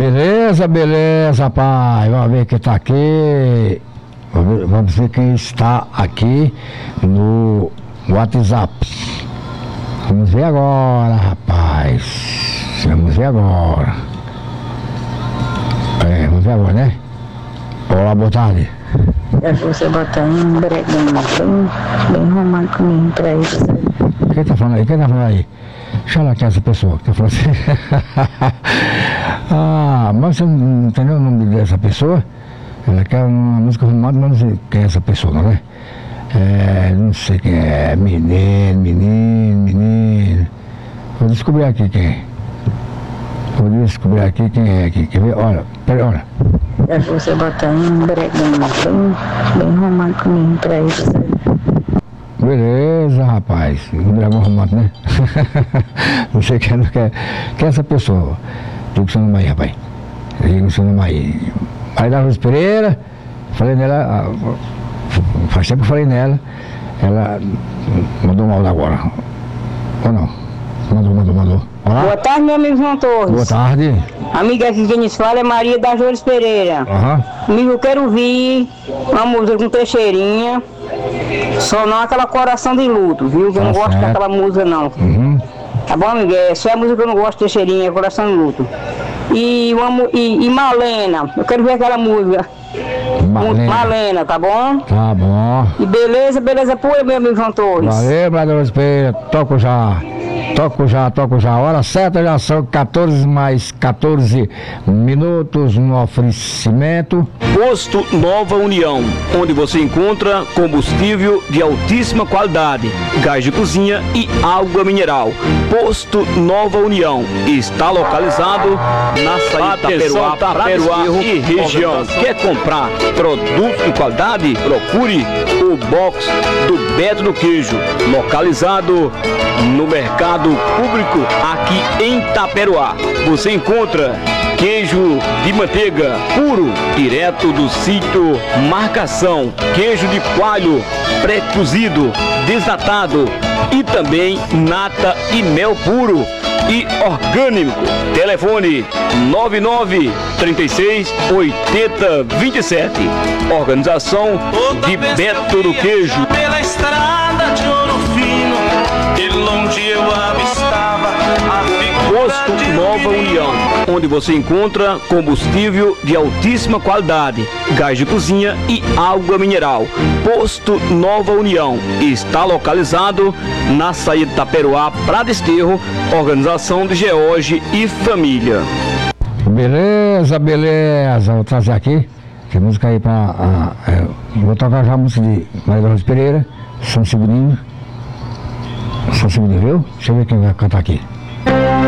Beleza, beleza, pai. Vamos ver quem tá aqui. Vamos ver quem está aqui no WhatsApp. Vamos ver agora, rapaz. Vamos ver agora. Vamos ver agora, né? Olá, boa tarde. É você botar um bregão bem romântico mesmo pra isso. Quem tá falando aí? Quem tá falando aí? Deixa eu olhar aqui essa pessoa que tá falando assim. Mas você não entendeu o nome dessa pessoa? Ela quer uma música romântica, mas não sei quem é essa pessoa, não é? Não sei quem é. Menino. Vou descobrir aqui quem é. Vou descobrir aqui quem é aqui. Quer ver? Olha, pera, olha. É você botar um bregão bem romântico mesmo pra isso. Beleza, rapaz. Um dragão romântico, né? Não sei quem é essa pessoa. Liga o seu nome aí, rapaz. Liga o seu nome aí. Aí da Rose Pereira, falei nela, faz tempo que eu falei nela, ela mandou um áudio agora. Ou não? Mandou. Olá. Boa tarde, meu amigo João Torres. Boa tarde. Amiga aqui quem nos fala é Maria da Rose Pereira. Amigo, eu quero ouvir uma música com Teixeirinha, só não aquela Coração de Luto, viu? Que eu não gosto daquela música não. Tá bom, amiga? Só é a música que eu não gosto, Teixeirinha, Coração de Luto. E Malena, eu quero ver aquela música. Malena, tá bom? Tá bom. E beleza pura, meu amigo João Torres. Valeu, Maria Rose Pereira, toco já. Hora certa, já são 14 mais 14 minutos no oferecimento. Posto Nova União, onde você encontra combustível de altíssima qualidade, gás de cozinha e água mineral. Posto Nova União está localizado na saída Taperoá e região. Quer comprar produtos de qualidade? Procure o box do Beto do Queijo, localizado no mercado público aqui em Taperoá. Você encontra queijo de manteiga puro, direto do sítio Marcação, queijo de coalho pré-cozido, desnatado e também nata e mel puro e orgânico. Telefone 99 36 80 27. Organização de Beto do Queijo. Pela estrada de Ouro Fino, de longe eu avistava a figura Posto Nova União, onde você encontra combustível de altíssima qualidade, gás de cozinha e água mineral. Posto Nova União está localizado na saída de Taperoá para Desterro, organização de George e família. Beleza, vou trazer aqui. Tem música aí pra. Vou tocar já a música de Maria da Rose Pereira, São Segundinho, viu? Deixa eu ver quem vai cantar aqui.